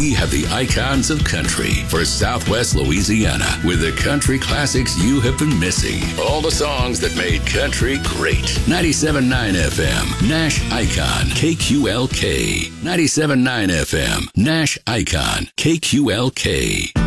We have the icons of country for Southwest Louisiana with the country classics you have been missing. All the songs that made country great. 97.9 FM, Nash Icon, KQLK. 97.9 FM, Nash Icon, KQLK.